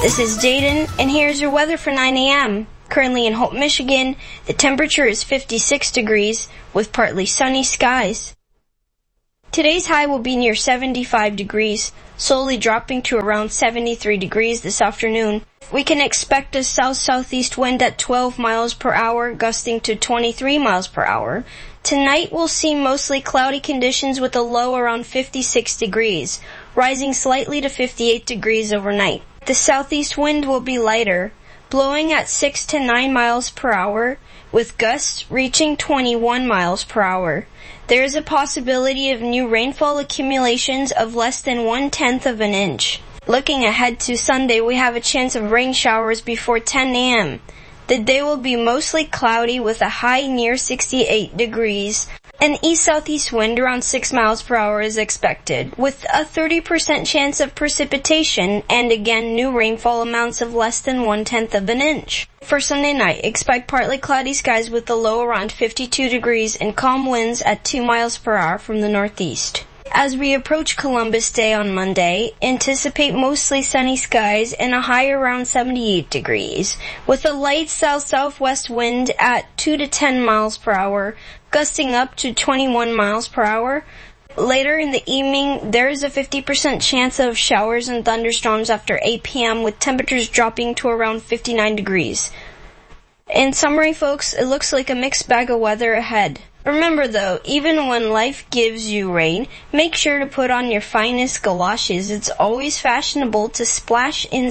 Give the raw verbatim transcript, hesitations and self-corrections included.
This is Jaden, and here's your weather for nine a m Currently in Hope, Michigan, the temperature is fifty-six degrees with partly sunny skies. Today's high will be near seventy-five degrees, slowly dropping to around seventy-three degrees this afternoon. We can expect a south-southeast wind at twelve miles per hour, gusting to twenty-three miles per hour. Tonight we'll see mostly cloudy conditions with a low around fifty-six degrees, rising slightly to fifty-eight degrees overnight. The southeast wind will be lighter, blowing at six to nine miles per hour, with gusts reaching twenty-one miles per hour. There is a possibility of new rainfall accumulations of less than one-tenth of an inch. Looking ahead to Sunday, we have a chance of rain showers before ten a m The day will be mostly cloudy with a high near sixty-eight degrees. An east-southeast wind around six miles per hour is expected, with a thirty percent chance of precipitation and again new rainfall amounts of less than one-tenth of an inch. For Sunday night, expect partly cloudy skies with a low around fifty-two degrees and calm winds at two miles per hour from the northeast. As we approach Columbus Day on Monday, anticipate mostly sunny skies and a high around seventy-eight degrees, with a light south-southwest wind at two to ten miles per hour, gusting up to twenty-one miles per hour. Later in the evening, there is a fifty percent chance of showers and thunderstorms after eight p m, with temperatures dropping to around fifty-nine degrees. In summary, folks, it looks like a mixed bag of weather ahead. Remember though, even when life gives you rain, make sure to put on your finest galoshes. It's always fashionable to splash in